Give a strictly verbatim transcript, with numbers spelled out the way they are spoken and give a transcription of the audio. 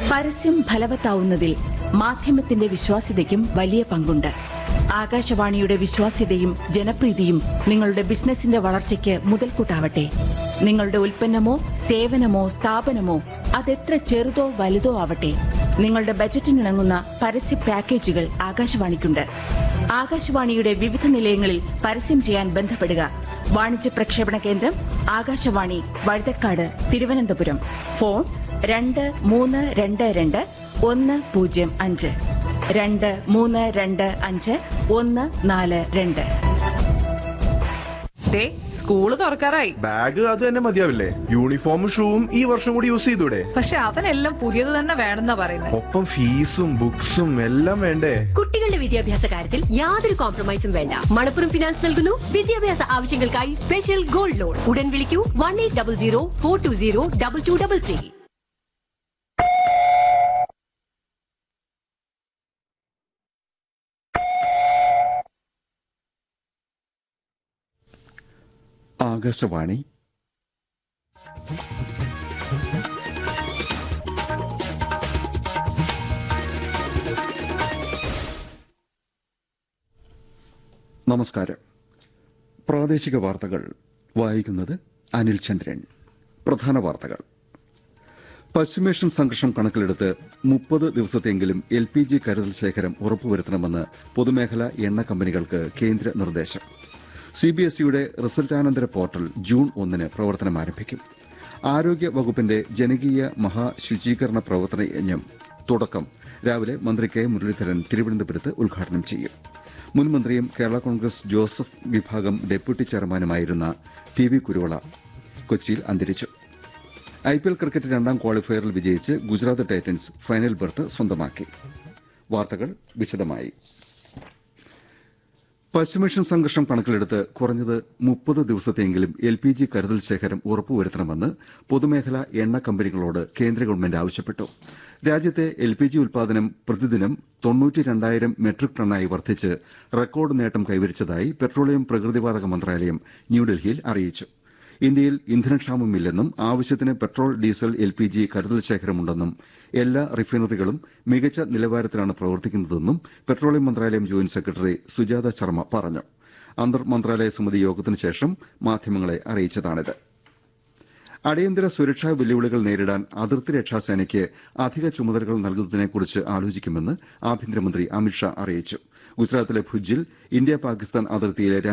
പരസ്യം ഫലവത്താവുന്നതിൽ മാധ്യമത്തിന്റെ വിശ്വാസ്യതയ്ക്കും വലിയ പങ്കുണ്ട്. ആകാശവാണിയുടെ വിശ്വാസ്യതയും ജനപ്രീതിയും നിങ്ങളുടെ ബിസിനസിന്റെ വളർച്ചയ്ക്ക് മുതൽക്കൂട്ടാവട്ടെ. നിങ്ങളുടെ ഉൽപ്പന്നമോ സേവനമോ സ്ഥാപനമോ അതെത്ര ചെറുതോ വലുതോ ആവട്ടെ, നിങ്ങളുടെ ബജറ്റിനിണങ്ങുന്ന പരസ്യ പാക്കേജുകൾ ആകാശവാണിക്കുണ്ട്. ആകാശവാണിയുടെ വിവിധ നിലയങ്ങളിൽ പരസ്യം ചെയ്യാൻ ബന്ധപ്പെടുക. വാണിജ്യ പ്രക്ഷേപണ കേന്ദ്രം ആകാശവാണി, വഴുതക്കാട്, തിരുവനന്തപുരം. ഫോൺ രണ്ട് മൂന്ന് രണ്ട് രണ്ട് ഒന്ന് പൂജ്യം അഞ്ച് രണ്ട് മൂന്ന് രണ്ട് അഞ്ച് ഒന്ന് നാല് രണ്ട്. സ്കൂള് തുറക്കാറായി. ബാഗ് അത് തന്നെ മതിയാവില്ലേ? യൂണിഫോമും ഷൂവും ഈ വർഷം കൂടി യൂസ് ചെയ്തൂടെ? പക്ഷെ അവനെല്ലാം പുതിയത് തന്നെ വേണമെന്നാ പറയുന്നത്. ഒപ്പം ഫീസും ബുക്സും എല്ലാം വേണ്ടേ? കുട്ടികളുടെ വിദ്യാഭ്യാസ കാര്യത്തിൽ യാതൊരു കോംപ്രമൈസും വേണ്ട. മണപ്പുറം ഫിനാൻസ് നൽകുന്നു വിദ്യാഭ്യാസ ആവശ്യങ്ങൾക്കായി സ്പെഷ്യൽ ഗോൾഡ് ലോൺ. ഉടൻ വിളിക്കൂ one eight double zero four to zero double two double three. Akashvani. നമസ്കാരം. പ്രാദേശിക വാർത്തകൾ വായിക്കുന്നത് അനിൽ ചന്ദ്രൻ. പ്രധാന വാർത്തകൾ. പശ്ചിമേഷ്യൻ സംഘർഷം കണക്കിലെടുത്ത് മുപ്പത് ദിവസത്തെങ്കിലും എൽ പി ജി കരുതൽ ശേഖരം ഉറപ്പുവരുത്തണമെന്ന് പൊതുമേഖലാ എണ്ണ കമ്പനികൾക്ക് കേന്ദ്ര നിർദ്ദേശം. സിബിഎസ്ഇയുടെ റിസൾട്ടാനന്തര പോർട്ടൽ ജൂൺ ഒന്നിന് പ്രവർത്തനം ആരംഭിക്കും. ആരോഗ്യ വകുപ്പിന്റെ ജനകീയ മഹാശുചീകരണ പ്രവർത്തന യജ്ഞം തുടക്കം രാവിലെ മന്ത്രി കെ മുരളീധരൻ തിരുവനന്തപുരത്ത് ഉദ്ഘാടനം ചെയ്യും. മുൻമന്ത്രിയും കേരള കോൺഗ്രസ് ജോസഫ് വിഭാഗം ഡെപ്യൂട്ടി ചെയർമാനുമായിരുന്ന ടി വി കുരുവള കൊച്ചിയിൽ അന്തരിച്ചു. ഐപിഎൽ ക്രിക്കറ്റ് രണ്ടാം ക്വാളിഫയറിൽ വിജയിച്ച് ഗുജറാത്ത് ടൈറ്റൻസ് ഫൈനൽ ബർത്ത് സ്വന്തമാക്കി. വാർത്തകൾ വിശദമായി. പശ്ചിമേഷ്യൻ സംഘർഷം കണക്കിലെടുത്ത് കുറഞ്ഞത് മുപ്പത് ദിവസത്തെങ്കിലും എൽ പി ജി കരുതൽ ശേഖരം ഉറപ്പുവരുത്തണമെന്ന് പൊതുമേഖലാ എണ്ണ കമ്പനികളോട് കേന്ദ്ര ഗവൺമെന്റ് ആവശ്യപ്പെട്ടു. രാജ്യത്തെ എൽ പി ജി ഉൽപാദനം പ്രതിദിനം തൊണ്ണൂറ്റി രണ്ടായിരം മെട്രിക് ടണ്ണായി വർദ്ധിച്ച് റെക്കോർഡ് നേട്ടം കൈവരിച്ചതായി പെട്രോളിയം പ്രകൃതിവാതക മന്ത്രാലയം ന്യൂഡൽഹിയിൽ അറിയിച്ചു. ഇന്ത്യയിൽ ഇന്ധനക്ഷാമമില്ലെന്നും ആവശ്യത്തിന് petrol, diesel, L P G കരുതൽ ശേഖരമുണ്ടെന്നും എല്ലാ റിഫൈനറികളും മികച്ച നിലവാരത്തിലാണ് പ്രവർത്തിക്കുന്നതെന്നും പെട്രോളിയം മന്ത്രാലയം ജോയിന്റ് സെക്രട്ടറി സുജാത ശർമ്മ പറഞ്ഞു. അന്തർ മന്ത്രാലയ സമിതി യോഗത്തിന് ശേഷം മാധ്യമങ്ങളെ അറിയിച്ചതാണിത്. അടിയന്തര സുരക്ഷാ വെല്ലുവിളികൾ നേരിടാൻ അതിർത്തി രക്ഷാസേനയ്ക്ക് അധിക ചുമതലകൾ നൽകുന്നതിനെക്കുറിച്ച് ആലോചിക്കുമെന്ന് ആഭ്യന്തരമന്ത്രി അമിത്ഷാ അറിയിച്ചു. ഗുജറാത്തിലെ ഭുജിൽ ഇന്ത്യ പാകിസ്ഥാൻ അതിർത്തിയിലെ